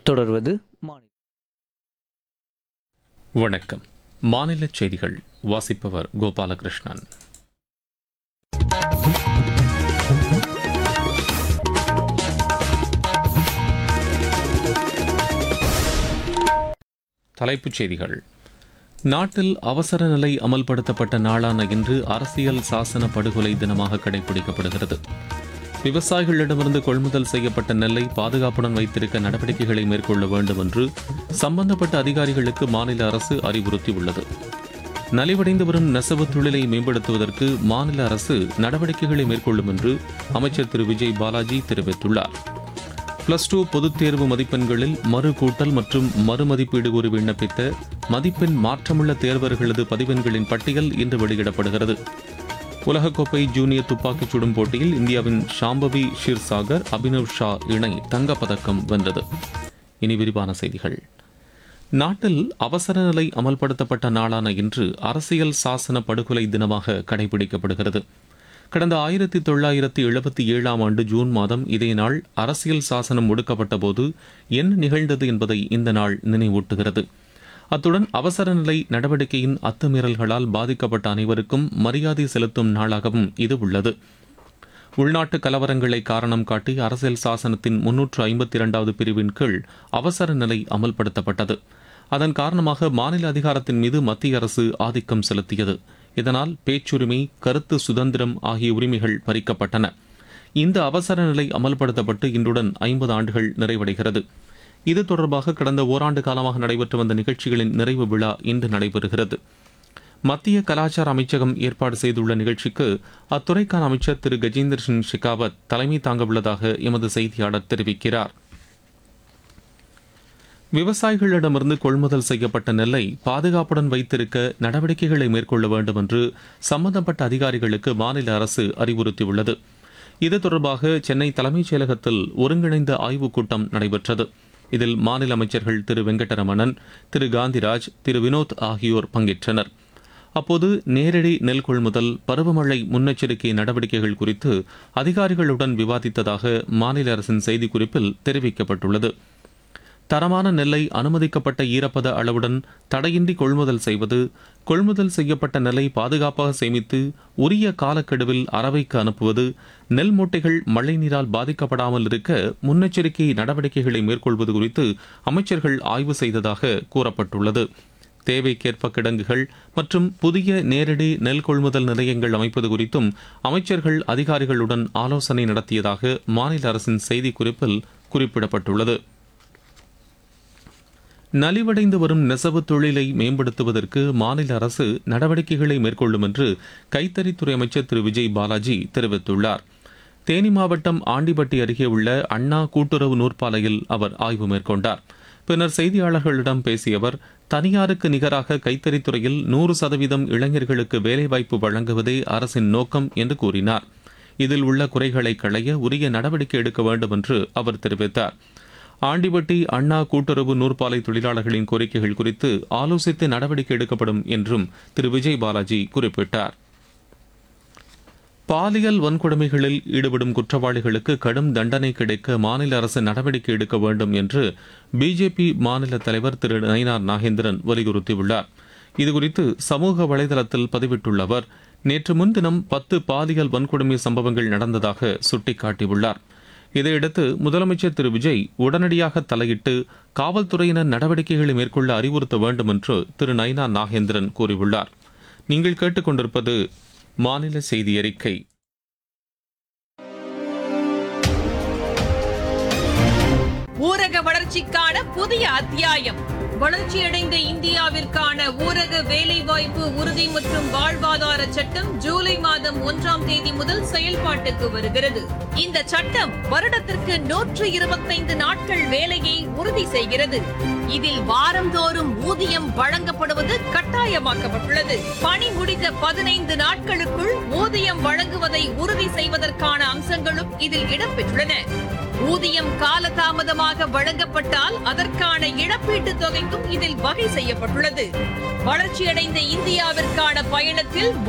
தொடர்வது மாநில வணக்கம். மாநில செய்திகள் வாசிப்பவர் கோபாலகிருஷ்ணன். தலைப்புச் செய்திகள். நாட்டில் அவசர நிலை அமல்படுத்தப்பட்ட நாளான இன்று அரசியல் சாசன படுகொலை தினமாக கடைபிடிக்கப்படுகிறது. விவசாயிகளிடமிருந்து கொள்முதல் செய்யப்பட்ட நெல்லை பாதுகாப்புடன் வைத்திருக்க நடவடிக்கைகளை மேற்கொள்ள வேண்டும் என்று சம்பந்தப்பட்ட அதிகாரிகளுக்கு மாநில அரசு அறிவுறுத்தியுள்ளது. நலிவடைந்து வரும் நெசவு தொழிலை மேம்படுத்துவதற்கு மாநில அரசு நடவடிக்கைகளை மேற்கொள்ளும் என்று அமைச்சர் திரு விஜய் பாலாஜி தெரிவித்துள்ளார். +2 பொதுத் தேர்வு மதிப்பெண்களில் மறு கூட்டல் மற்றும் மறுமதிப்பீடு கூறி விண்ணப்பித்த மதிப்பெண் மாற்றமுள்ள தேர்வர்களது பதிவெண்களின் பட்டியல் இன்று வெளியிடப்படுகிறது. உலகக்கோப்பை ஜூனியர் துப்பாக்கிச் சுடும் போட்டியில் இந்தியாவின் ஷாம்பவி ஷிர்சாகர் அபினவ் ஷா இணை தங்கப்பதக்கம் வென்றது. இனி விரிவான செய்திகள். நாட்டில் அவசர நிலை அமல்படுத்தப்பட்ட நாளான இன்று அரசியல் சாசன படுகொலை தினமாக கடைபிடிக்கப்படுகிறது. கடந்த 1977ஆம் ஆண்டு ஜூன் மாதம் இதே நாள் அரசியல் சாசனம் ஒடுக்கப்பட்ட போது என்ன நிகழ்ந்தது என்பதை இந்த நாள் நினைவூட்டுகிறது. அத்துடன் அவசர நிலை நடவடிக்கையின் அத்துமீறல்களால் பாதிக்கப்பட்ட அனைவருக்கும் மரியாதை செலுத்தும் நாளாகவும் இது உள்ளது. உள்நாட்டு கலவரங்களை காரணம் காட்டி அரசியல் சாசனத்தின் 352வது பிரிவின் கீழ் அவசர நிலை அமல்படுத்தப்பட்டது. அதன் காரணமாக மாநில அதிகாரத்தின் மீது மத்திய அரசு ஆதிக்கம் செலுத்தியது. இதனால் பேச்சுரிமை, கருத்து சுதந்திரம் ஆகிய உரிமைகள் பறிக்கப்பட்டன. இந்த அவசர நிலை அமல்படுத்தப்பட்டு இன்றுடன் 50 ஆண்டுகள் நிறைவடைகிறது. இது தொடர்பாக கடந்த ஓராண்டு காலமாக நடைபெற்று வந்த நிகழ்ச்சிகளின் நிறைவு விழா இன்று நடைபெறுகிறது. மத்திய கலாச்சார அமைச்சகம் ஏற்பாடு செய்துள்ள நிகழ்ச்சிக்கு அத்துறைக்கான அமைச்சர் திரு கஜேந்திர சிங் ஷெகாவத் தலைமை தாங்க உள்ளதாக எமது செய்தியாளர் தெரிவிக்கிறார். விவசாயிகளிடமிருந்து கொள்முதல் செய்யப்பட்ட நெல்லை பாதுகாப்புடன் வைத்திருக்க நடவடிக்கைகளை மேற்கொள்ள வேண்டும் என்று சம்பந்தப்பட்ட அதிகாரிகளுக்கு மாநில அரசு அறிவுறுத்தியுள்ளது. இது தொடர்பாக சென்னை தலைமைச் செயலகத்தில் ஒருங்கிணைந்த ஆய்வுக் கூட்டம் நடைபெற்றது. இதில் மாநில அமைச்சர்கள் திரு வெங்கடரமணன், திரு காந்திராஜ், திரு வினோத் ஆகியோர் பங்கேற்றனர். அப்போது நேரடி நெல் கொள்முதல், பருவமழை முன்னெச்சரிக்கை நடவடிக்கைகள் குறித்து அதிகாரிகளுடன் விவாதித்ததாக மாநில அரசின் செய்திக்குறிப்பில் தெரிவிக்கப்பட்டுள்ளது. தரமான நெல்லை அனுமதிக்கப்பட்ட ஈரப்பத அளவுடன் தடையின்றி கொள்முதல் செய்வது, கொள்முதல் செய்யப்பட்ட நெல்லை பாதுகாப்பாக சேமித்து உரிய காலக்கெடுவில் அரவைக்கு அனுப்புவது, நெல் மூட்டைகள் மழை நீரால் பாதிக்கப்படாமல் இருக்க முன்னெச்சரிக்கை நடவடிக்கைகளை மேற்கொள்வது குறித்து அமைச்சர்கள் ஆய்வு செய்ததாக கூறப்பட்டுள்ளது. தேவைக்கேற்ப கிடங்குகள் மற்றும் புதிய நேரடி நெல் கொள்முதல் நிலையங்கள் அமைப்பது குறித்தும் அமைச்சர்கள் அதிகாரிகளுடன் ஆலோசனை நடத்தியதாக மாநில அரசின் செய்திக்குறிப்பில் குறிப்பிடப்பட்டுள்ளது. நலிவடைந்து வரும் நெசவு தொழிலை மேம்படுத்துவதற்கு மாநில அரசு நடவடிக்கைகளை மேற்கொள்ளும் என்று கைத்தறித்துறை அமைச்சர் திரு விஜய் பாலாஜி தெரிவித்துள்ளார். தேனி மாவட்டம் ஆண்டிப்பட்டி அருகே உள்ள அண்ணா கூட்டுறவு நூற்பாலையில் அவர் ஆய்வு மேற்கொண்டார். பின்னர் செய்தியாளர்களிடம் பேசிய அவர், தனியாருக்கு நிகராக கைத்தறித்துறையில் 100% இளைஞர்களுக்கு வேலைவாய்ப்பு வழங்குவதே அரசின் நோக்கம் என்று கூறினார். இதில் உள்ள குறைகளை களைய உரிய நடவடிக்கை எடுக்க வேண்டும் என்று அவர் தெரிவித்தார். ஆண்டிப்பட்டி அண்ணா கூட்டுறவு நூற்பாலை தொழிலாளர்களின் கோரிக்கைகள் குறித்து ஆலோசித்து நடவடிக்கை எடுக்கப்படும் என்றும் திரு விஜய் பாலாஜி குறிப்பிட்டார். பாலியல் வன்கொடுமைகளில் ஈடுபடும் குற்றவாளிகளுக்கு கடும் தண்டனை கிடைக்க மாநில அரசு நடவடிக்கை எடுக்க வேண்டும் என்று பிஜேபி மாநில தலைவர் திரு நயினார் நாகேந்திரன் வலியுறுத்தியுள்ளார். இதுகுறித்து சமூக வலைதளத்தில் பதிவிட்டுள்ள அவர், நேற்று முன்தினம் 10 பாலியல் வன்கொடுமை சம்பவங்கள் நடந்ததாக சுட்டிக்காட்டியுள்ளார். இதையடுத்து முதலமைச்சர் திரு விஜய் உடனடியாக தலையிட்டு காவல்துறையினர் நடவடிக்கைகளை மேற்கொள்ள அறிவுறுத்த வேண்டும் என்று திரு நயினார் நாகேந்திரன் கூறியுள்ளார். நீங்கள் கேட்டுக்கொண்டிருப்பது மாநில செய்தி அறிக்கை. ஊரக வளர்ச்சிக்கான புதிய அத்தியாயம். வளர்ச்சியடைந்த இந்தியாவிற்கான ஊரக வேலைவாய்ப்பு உறுதி மற்றும் வாழ்வாதார சட்டம் ஜூலை மாதம் 1ஆம் தேதி முதல் செயல்பாட்டுக்கு வருகிறது. இந்த சட்டம் வருடத்திற்கு 125 நாட்கள் வேலையை உறுதி செய்கிறது. இதில் வாரந்தோறும் ஊதியம் வழங்கப்படுவது கட்டாயமாக்கப்பட்டுள்ளது. பணி முடிந்த 15 நாட்களுக்குள் ஊதியம் வழங்குவதை உறுதி செய்வதற்கான அம்சங்களும் இதில் இடம்பெற்றுள்ளன. ஊதியம் காலதாமதமாக வழங்கப்பட்டால் அதற்கான இழப்பீட்டுத் தொகைக்கும் இதில் வகை செய்யப்பட்டுள்ளது. வளர்ச்சியடைந்த இந்தியாவிற்கான பயணத்தில்